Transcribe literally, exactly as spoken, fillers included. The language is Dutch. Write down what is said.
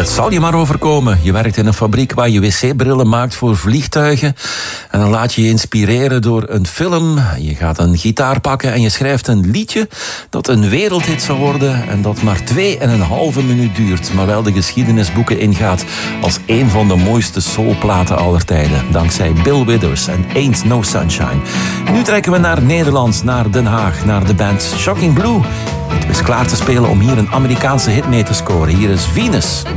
het zal je maar overkomen. Je werkt in een fabriek waar je wc-brillen maakt voor vliegtuigen. En dan laat je je inspireren door een film. Je gaat een gitaar pakken en je schrijft een liedje dat een wereldhit zou worden en dat maar twee en een halve minuut duurt, maar wel de geschiedenisboeken ingaat als een van de mooiste soulplaten aller tijden. Dankzij Bill Withers en Ain't No Sunshine. En nu trekken we naar Nederland, naar Den Haag, naar de band Shocking Blue. Het is klaar te spelen om hier een Amerikaanse hit mee te scoren. Hier is Venus.